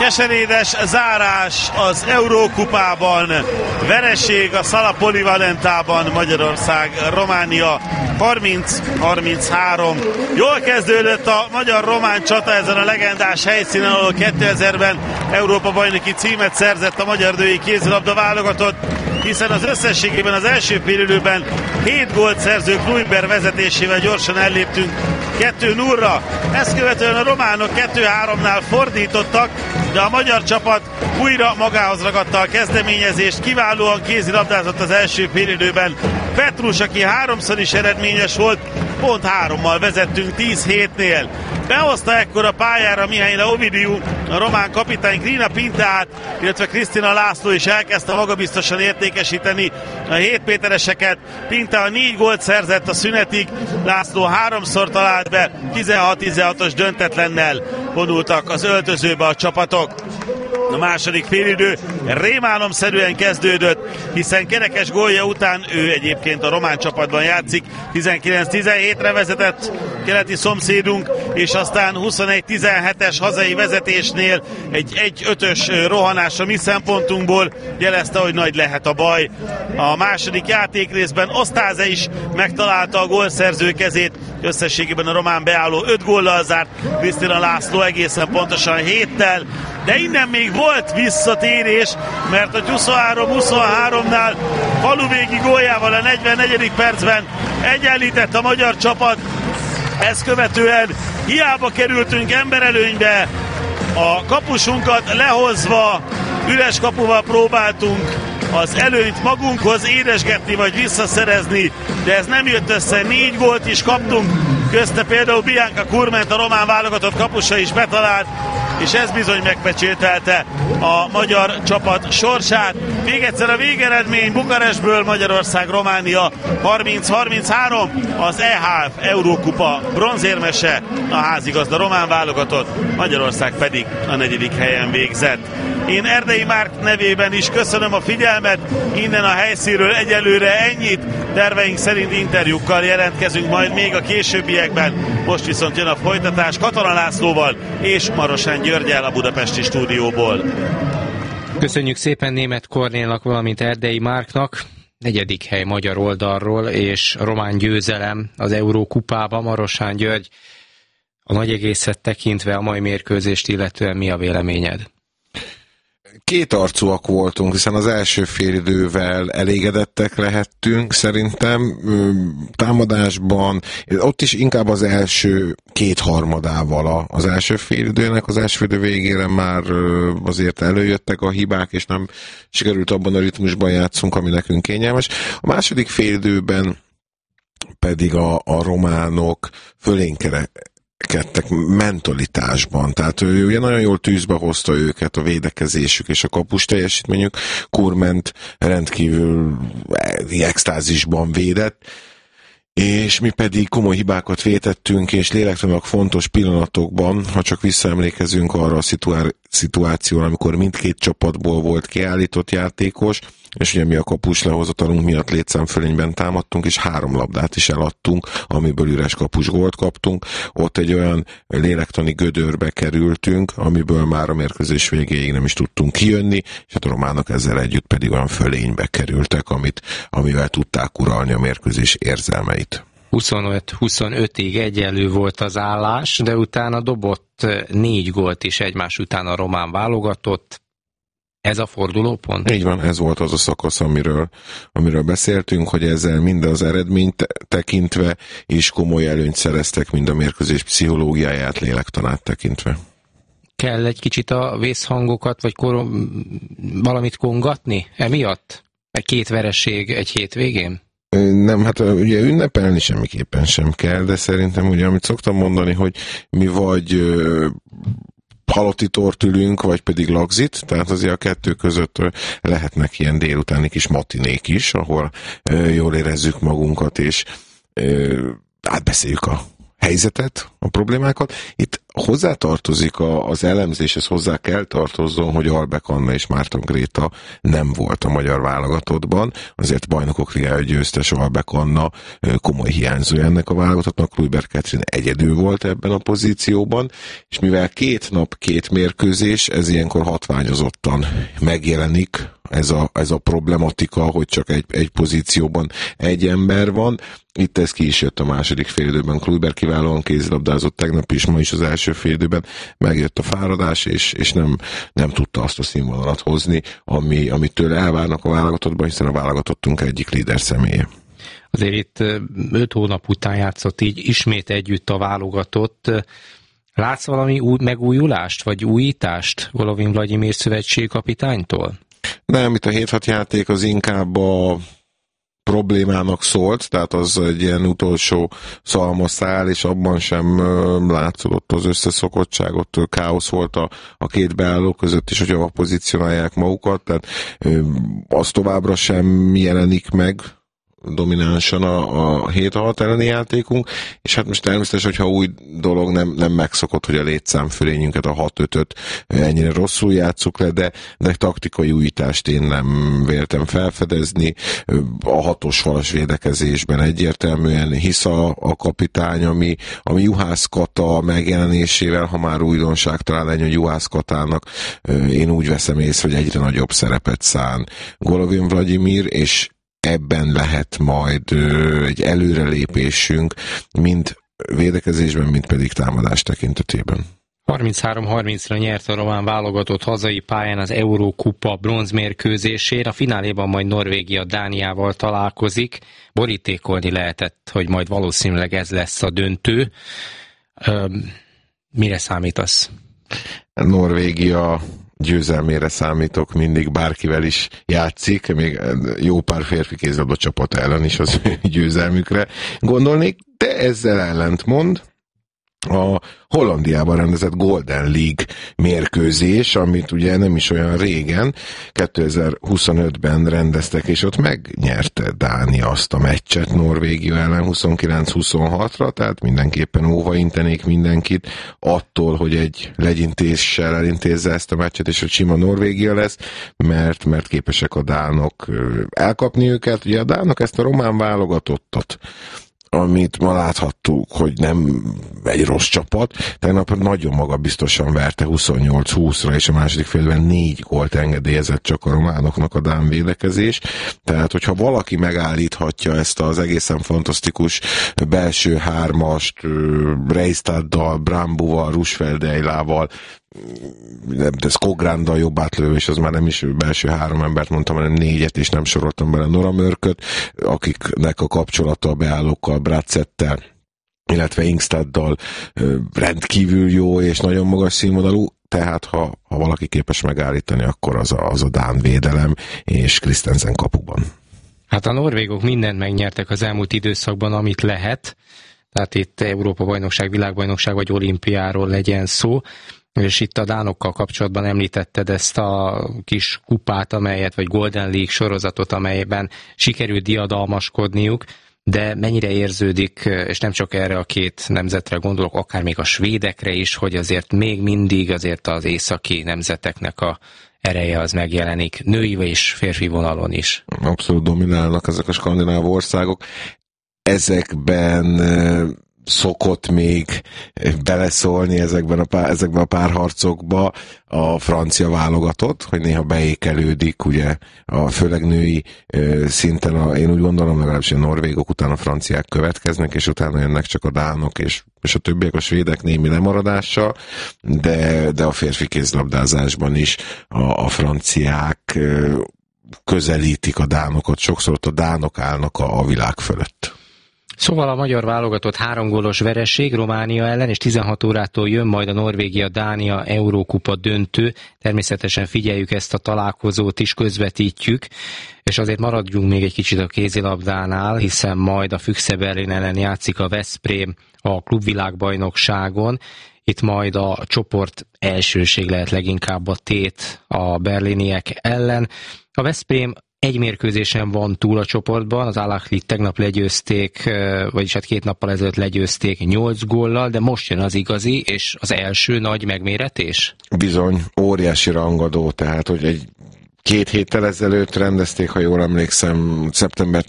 Keserédes zárás az Eurókupában, vereség a Sala Polivalentában, Magyarország, Románia 30-33. Jól kezdődött a magyar-román csata ezen a legendás helyszínen, ahol 2000-ben Európa-bajnoki címet szerzett a magyar női kézilabda válogatott, hiszen az összességében az első félidőben 7 gólt szerző Kluivert vezetésével gyorsan elléptünk 2-0-ra. Ezt követően a románok 2-3-nál fordítottak, de a magyar csapat újra magához ragadta a kezdeményezést, kiválóan kézilabdázott az első félidőben. Petrus, aki háromszor is eredményes volt, pont 3-mal vezettünk 10-7-nél. Behozta ekkor a pályára Mihaila Ovidiu, a román kapitány Grina Pinteát, illetve Krisztina László is elkezdte magabiztosan értékesíteni a 7 métereseket. Pintea 4 gólt szerzett a szünetig, László 3-szor talált be, 16-16-os döntetlennel vonultak az öltözőbe a csapatok. A második félidő rémálomszerűen kezdődött, hiszen kerekes gólja után ő egyébként a román csapatban játszik, 19-17-re vezetett keleti szomszédunk, és aztán 21-17-es hazai vezetésnél egy 1-5-ös rohanás a mi szempontunkból jelezte, hogy nagy lehet a baj. A második játékrészben Osztáze is megtalálta a gólszerző kezét, összességében a román beálló 5 góllal zárt, Krisztina László egészen pontosan 7-tel, de innen még volt visszatérés, mert a 23-23-nál faluvégi góljával a 44. percben egyenlített a magyar csapat. Ezt követően hiába kerültünk emberelőnybe, a kapusunkat lehozva üres kapuval próbáltunk az előnyt magunkhoz éresgetni vagy visszaszerezni, de ez nem jött össze, 4 gólt is kaptunk, közte például Bianca Kurment, a román válogatott kapusa is betalált, és ez bizony megpecsételte a magyar csapat sorsát. Még egyszer a végeredmény Bukarestből Magyarország-Románia 30-33, az EHF Eurókupa bronzérmese, a házigazda román válogatott, Magyarország pedig a 4. helyen végzett. Én Erdei Márk nevében is köszönöm a figyelmet, innen a helyszínről egyelőre ennyit, terveink szerint interjúkkal jelentkezünk majd még a későbbiekben, most viszont jön a folytatás Katona Lászlóval és Marosán Györggyel a budapesti stúdióból. Köszönjük szépen Németh Kornélnak, valamint Erdei Márknak. 4. hely magyar oldalról és román győzelem az Eurókupában. Marosán György, a nagy egészet tekintve a mai mérkőzést illetően mi a véleményed? Kétarcúak voltunk, hiszen az első félidővel elégedettek lehettünk szerintem támadásban, ott is inkább az első 2/3 az első félidőnek, az első félidő végére már azért előjöttek a hibák, és nem sikerült abban a ritmusban játszunk, ami nekünk kényelmes. A második félidőben pedig a románok fölénkeredtek mentalitásban, tehát ő ugye nagyon jól tűzbe hozta őket a védekezésük és a kapus teljesítményük, Kurment rendkívül extázisban védett, és mi pedig komoly hibákat vétettünk, és lélektanilag fontos pillanatokban, ha csak visszaemlékezünk arra a szituációra, amikor mindkét csapatból volt kiállított játékos, és ugye mi a kapus lehozatalunk miatt létszámfölényben támadtunk, és 3 labdát is eladtunk, amiből üres kapus gólt kaptunk. Ott egy olyan lélektani gödörbe kerültünk, amiből már a mérkőzés végéig nem is tudtunk kijönni, és hát a románok ezzel együtt pedig olyan fölénybe kerültek, amivel tudták uralni a mérkőzés érzelmeit. 25-25-ig egyenlő volt az állás, de utána dobott 4 gólt is egymás után a román válogatott. Ez a fordulópont? Így van, ez volt az a szakasz, amiről beszéltünk, hogy ezzel mind az eredményt tekintve is komoly előnyt szereztek, mind a mérkőzés pszichológiáját, lélektanát tekintve. Kell egy kicsit a vészhangokat, vagy valamit kongatni emiatt? Egy 2 vereség egy hétvégén? Nem, hát ugye ünnepelni semmiképpen sem kell, de szerintem ugye, amit szoktam mondani, hogy mi vagy halotti tort ülünk, vagy pedig lagzit, tehát azért a kettő között lehetnek ilyen délutáni kis matinék is, ahol jól érezzük magunkat, és átbeszéljük a helyzetet, a problémákat. Itt hozzátartozik az elemzéshez, hozzá kell tartozzon, hogy Albek Anna és Márton Gréta nem volt a magyar válogatottban, azért Bajnokok Ligája győztes Albek Anna komoly hiányzója ennek a válogatottnak, Kluivert Katrin egyedül volt ebben a pozícióban, és mivel 2 nap, 2 mérkőzés, ez ilyenkor hatványozottan megjelenik, ez a problematika, hogy csak egy pozícióban egy ember van. Itt ez ki is jött a második félidőben. Kluivert kiválóan kézilabdázott tegnap is, ma is az első félidőben. Megjött a fáradás, és nem tudta azt a színvonalat hozni, amit tőle elvárnak a válogatottban, hiszen a válogatottunk egyik líder személye. Azért itt 5 hónap után játszott így ismét együtt a válogatott. Látsz valami megújulást, vagy újítást Golovin Vladimir szövetségkapitánytól? Nem, itt a 7-6 játék az inkább a problémának szólt, tehát az egy ilyen utolsó szalmaszál, és abban sem látszott az összeszokottságot, káosz volt a 2 beálló között is, hogy hova pozícionálják magukat, tehát az továbbra sem jelenik meg dominánsan a 7-6 elleni játékunk, és hát most természetesen, hogyha új dolog nem megszokott, hogy a létszámfölényünket, a 6-5-öt ennyire rosszul játsszuk le, de taktikai újítást én nem véltem felfedezni. A 6-os falas védekezésben egyértelműen hisz a kapitány, ami Juhász Kata megjelenésével, ha már újdonság talán ennyi, hogy Juhász Katának én úgy veszem észre, hogy egyre nagyobb szerepet szán Golovin Vladimir, és ebben lehet majd egy előrelépésünk, mind védekezésben, mind pedig támadás tekintetében. 33-30-ra nyert a román válogatott hazai pályán az Eurókupa bronzmérkőzésén, a fináléban majd Norvégia Dániával találkozik. Borítékolni lehetett, hogy majd valószínűleg ez lesz a döntő. Mire számítasz? Norvégia győzelmére számítok, mindig bárkivel is játszik, még jó pár férfi kézilabda csapat ellen is az győzelmükre gondolnék, de ezzel ellentmond a Hollandiában rendezett Golden League mérkőzés, amit ugye nem is olyan régen, 2025-ben rendeztek, és ott megnyerte Dánia azt a meccset Norvégia ellen 29-26-ra, tehát mindenképpen óvaintenék mindenkit attól, hogy egy legyintéssel elintézze ezt a meccset, és hogy sima Norvégia lesz, mert képesek a dánok elkapni őket. Ugye a dánok ezt a román válogatottat, amit ma láthattuk, hogy nem egy rossz csapat, tegnap nagyon magabiztosan verte 28-20-ra, és a második félben 4 gólt engedélyezett csak a románoknak a dán védekezés. Tehát, hogyha valaki megállíthatja ezt az egészen fantasztikus belső hármast, Reistaddal, Brambuval, Rusfeldeilával, de Skográndal jobb átlövő, és az már nem is belső 3 embert mondtam, hanem 4-et, és nem soroltam bele Nora Mörköt, akiknek a kapcsolata a beállókkal, Bradsettel, illetve Ingstaddal rendkívül jó és nagyon magas színvonalú, tehát ha valaki képes megállítani, akkor az a dán védelem és Christensen kapuban. Hát a norvégok mindent megnyertek az elmúlt időszakban, amit lehet, tehát itt Európa-bajnokság, világbajnokság vagy olimpiáról legyen szó, és itt a dánokkal kapcsolatban említetted ezt a kis kupát, vagy Golden League sorozatot, amelyben sikerült diadalmaskodniuk, de mennyire érződik, és nem csak erre a 2 nemzetre gondolok, akár még a svédekre is, hogy azért még mindig azért az északi nemzeteknek a ereje az megjelenik, női és férfi vonalon is. Abszolút dominálnak ezek a skandináv országok. Ezekben szokott még beleszólni ezekben a párharcokba a francia válogatott, hogy néha beékelődik, ugye, főleg női szinten, én úgy gondolom, legalábbis a norvégok után a franciák következnek, és utána jönnek csak a dánok, és a többiek, a svédek némi lemaradással, de a férfi kézlabdázásban is a franciák közelítik a dánokat, sokszor a dánok állnak a világ fölött. Szóval a magyar válogatott 3 gólos vereség Románia ellen, és 16 órától jön majd a Norvégia-Dánia Eurókupa döntő. Természetesen figyeljük ezt a találkozót is, közvetítjük, és azért maradjunk még egy kicsit a kézilabdánál, hiszen majd a Füchse Berlin ellen játszik a Veszprém a klubvilágbajnokságon. Itt majd a csoport elsőség lehet leginkább a tét a berliniek ellen. A Veszprém egy mérkőzésen van túl a csoportban, az Al-Ahlit tegnap legyőzték, vagyis hát 2 nappal ezelőtt legyőzték 8 góllal, de most jön az igazi, és az első nagy megméretés? Bizony, óriási rangadó, tehát hogy 2 héttel ezelőtt rendezték, ha jól emlékszem, szeptember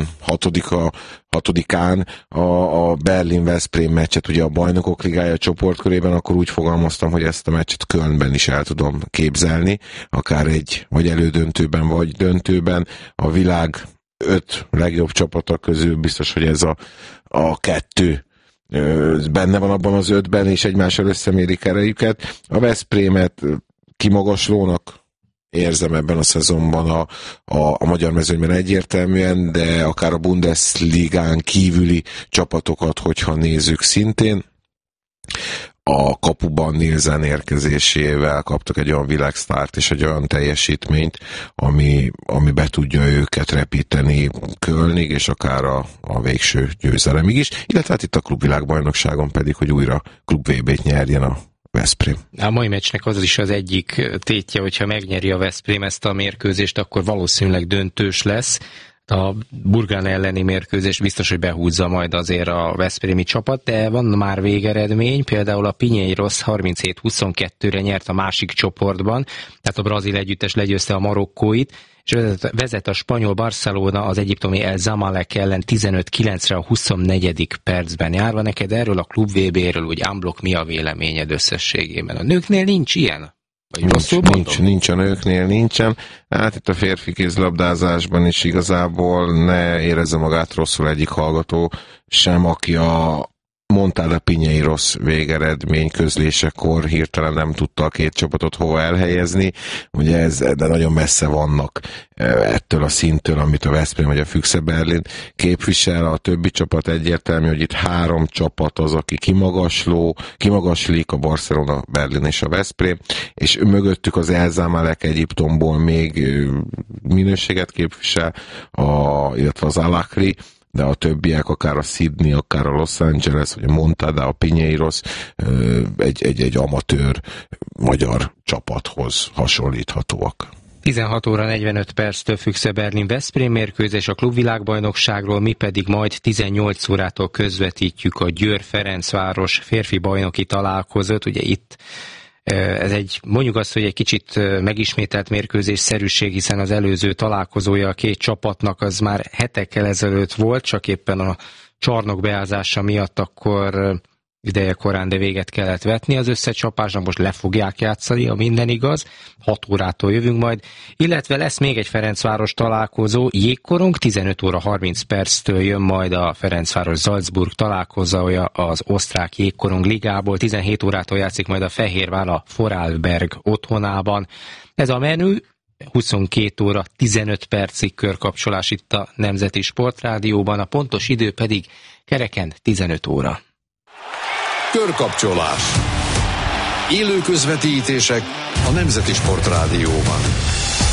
16-án a Berlin-Veszprém meccset, ugye a Bajnokok Ligája csoportkörében, akkor úgy fogalmaztam, hogy ezt a meccset Kölnben is el tudom képzelni, akár vagy elődöntőben, vagy döntőben. A világ 5 legjobb csapata közül biztos, hogy ez a 2 benne van abban az 5-ben, és egymással összemérik erejüket. A Veszprémet kimagaslónak érzem ebben a szezonban a magyar mezőnyben egyértelműen, de akár a Bundesligán kívüli csapatokat, hogyha nézzük szintén. A kapuban Nielsen érkezésével kaptak egy olyan világsztárt és egy olyan teljesítményt, ami be tudja őket repíteni Kölnig, és akár a végső győzelemig is, illetve hát itt a klubvilágbajnokságon pedig, hogy újra klub VB-t nyerjen a Veszprém. A mai meccsnek az is az egyik tétje, hogyha megnyeri a Veszprém ezt a mérkőzést, akkor valószínűleg döntős lesz. A Burgán elleni mérkőzés biztos, hogy behúzza majd azért a veszprémi csapat, de van már végeredmény, például a Pinheiros 37-22-re nyert a másik csoportban, tehát a brazil együttes legyőzte a marokkóit, és vezet a spanyol Barcelona az egyiptomi El Zamalek ellen 15-9-re a 24. percben járva. Neked erről a klub VB-ről úgy unblock mi a véleményed összességében? A nőknél nincs ilyen? Nincs a nőknél, nincsen. Hát itt a férfi kézlabdázásban is igazából ne érezze magát rosszul egyik hallgató sem, aki mondtál a Pinheiros végeredmény közlésekor hirtelen nem tudta a 2 csapatot hova elhelyezni, ugye de nagyon messze vannak ettől a szinttől, amit a Veszprém vagy a Füchse Berlin képvisel. A többi csapat egyértelmű, hogy itt 3 csapat az, aki kimagaslik, a Barcelona, Berlin és a Veszprém, és mögöttük az El Zamalek Egyiptomból még minőséget képvisel, illetve az Al-Ahli, de a többiek, akár a Sydney, akár a Los Angeles, vagy a Montada, a Pinheiros egy amatőr magyar csapathoz hasonlíthatóak. 16 óra 45 perctől Füchse Berlin Veszprém mérkőzés a klubvilágbajnokságról, mi pedig majd 18 órától közvetítjük a Győr-Ferencváros férfi bajnoki találkozót. Ugye itt ez mondjuk azt, hogy egy kicsit megismételt mérkőzésszerűség, hiszen az előző találkozója a 2 csapatnak az már hetekkel ezelőtt volt, csak éppen a csarnok beázása miatt akkor ideje korán, de véget kellett vetni az összecsapásnak, most le fogják játszani, ha minden igaz, 6 órától jövünk majd, illetve lesz még egy Ferencváros találkozó, Jégkorong, 15 óra 30 perctől jön majd a Ferencváros-Salzburg találkozója az osztrák Jégkorong ligából, 17 órától játszik majd a Fehérvár a Vorarlberg otthonában. Ez a menü, 22 óra 15 percig körkapcsolás itt a Nemzeti Sportrádióban, a pontos idő pedig kereken 15 óra. Körkapcsolás. Élő közvetítések a Nemzeti Sportrádióban.